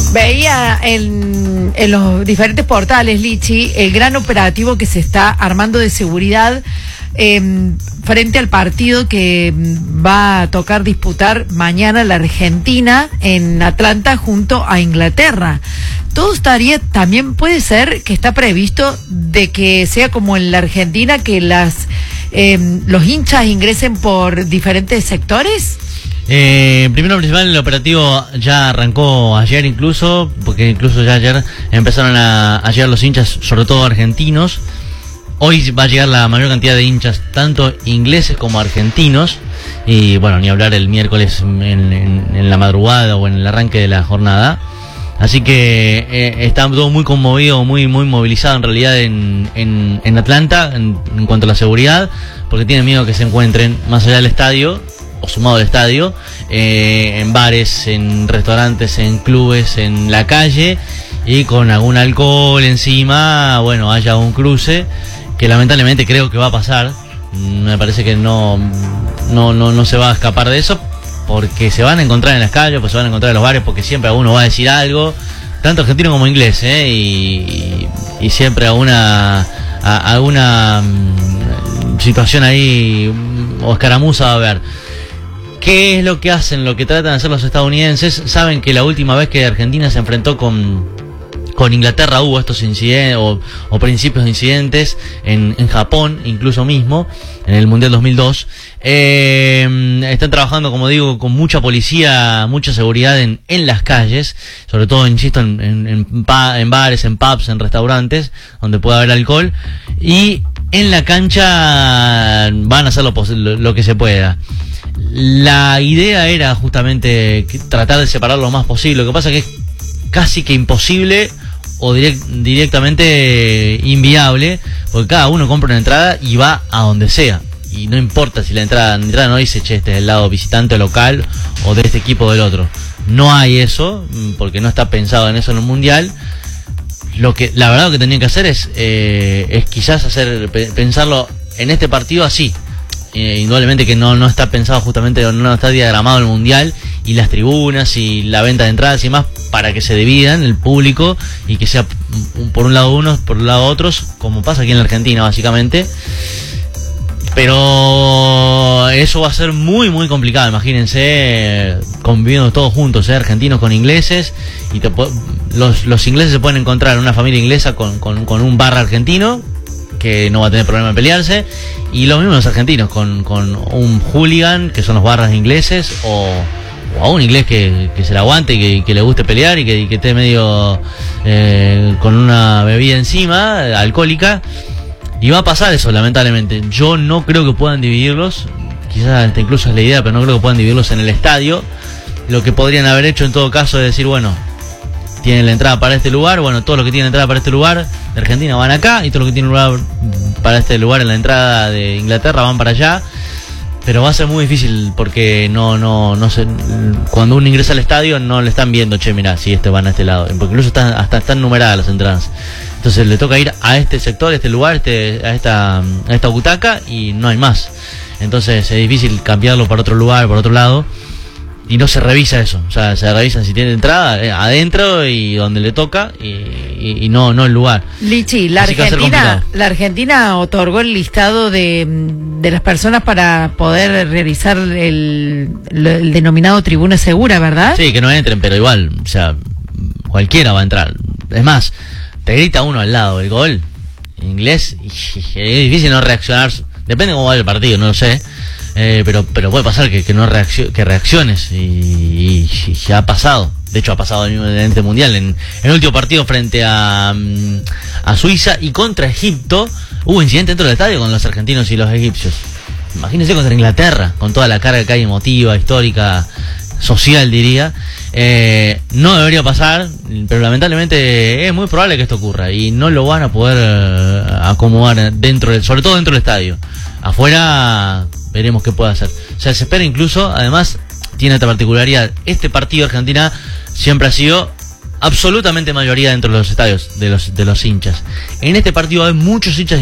Veía en los diferentes portales, Lichi, el gran operativo que se está armando de seguridad frente al partido que va a tocar disputar mañana la Argentina en Atlanta junto a Inglaterra. Todo estaría, también puede ser que está previsto de que sea como en la Argentina, que los hinchas ingresen por diferentes sectores. Primero principal, el operativo ya arrancó ayer incluso, porque incluso ya ayer empezaron a llegar los hinchas, sobre todo argentinos. Hoy va a llegar la mayor cantidad de hinchas, tanto ingleses como argentinos, y bueno, ni hablar el miércoles en la madrugada o en el arranque de la jornada. Así que está todo muy conmovido, muy movilizado en realidad en Atlanta en cuanto a la seguridad, porque tienen miedo que se encuentren más allá del estadio o sumado al estadio, en bares, en restaurantes, en clubes, en la calle, y con algún alcohol encima, bueno, haya un cruce que lamentablemente creo que va a pasar. Me parece que no se va a escapar de eso, porque se van a encontrar en las calles, pues se van a encontrar en los bares, porque siempre alguno va a decir algo, tanto argentino como inglés, y siempre alguna situación ahí o escaramuza va a haber. ¿Qué es lo que hacen? Lo que tratan de hacer los estadounidenses. Saben que la última vez que Argentina se enfrentó con Inglaterra hubo estos incidentes o principios de incidentes en Japón, incluso mismo, en el Mundial 2002. Están trabajando, como digo, con mucha policía, mucha seguridad en las calles, sobre todo, insisto, en bares, en pubs, en restaurantes, donde pueda haber alcohol. Y en la cancha van a hacer lo que se pueda. La idea era justamente tratar de separar lo más posible. Lo que pasa es que es casi que imposible o directamente inviable, porque cada uno compra una entrada y va a donde sea, y no importa si la entrada no dice, che, este es el lado visitante local o de este equipo o del otro. No hay eso, porque no está pensado en eso en el mundial. La verdad, lo que tenían que hacer es quizás pensarlo en este partido así. Indudablemente que no está pensado justamente, no está diagramado el mundial y las tribunas y la venta de entradas y más, para que se dividan el público y que sea por un lado unos, por un lado otros, como pasa aquí en la Argentina básicamente. Pero eso va a ser muy complicado. Imagínense conviviendo todos juntos, argentinos con ingleses, y los ingleses se pueden encontrar una familia inglesa con un bar argentino que no va a tener problema en pelearse, y lo mismo los argentinos con un hooligan, que son los barras ingleses, o a un inglés que se la aguante y que le guste pelear y que esté medio con una bebida encima, alcohólica, y va a pasar eso lamentablemente. Yo no creo que puedan dividirlos, quizás incluso es la idea, pero no creo que puedan dividirlos en el estadio. Lo que podrían haber hecho en todo caso es decir, bueno, tienen la entrada para este lugar, bueno, todos los que tienen entrada para este lugar de Argentina van acá, y todos los que tienen lugar para este lugar en la entrada de Inglaterra van para allá. Pero va a ser muy difícil, porque no sé, cuando uno ingresa al estadio no le están viendo, che, mirá, si van a este lado, porque incluso hasta están numeradas las entradas. Entonces le toca ir a este sector, a este lugar, a esta butaca, y no hay más. Entonces es difícil cambiarlo para otro lugar, por otro lado. Y no se revisa eso, o sea, se revisan si tiene entrada adentro y donde le toca, y no el lugar. Lichi, la Argentina otorgó el listado de las personas para poder realizar el denominado tribuna segura, ¿verdad? Sí, que no entren, pero igual, o sea, cualquiera va a entrar. Es más, te grita uno al lado el gol en inglés, y es difícil no reaccionar. Depende cómo vaya el partido, no lo sé. Pero puede pasar que reacciones, y ya ha pasado. De hecho ha pasado en este mundial, en el último partido frente a Suiza y contra Egipto hubo incidente dentro del estadio con los argentinos y los egipcios. Imagínense contra Inglaterra, con toda la carga que hay emotiva, histórica, social, diría. No debería pasar, pero lamentablemente es muy probable que esto ocurra, y no lo van a poder acomodar sobre todo dentro del estadio. Afuera veremos qué puede hacer. O sea, se espera incluso, además, tiene esta particularidad, este partido Argentina siempre ha sido absolutamente mayoría dentro de los estadios de los hinchas. En este partido hay muchos hinchas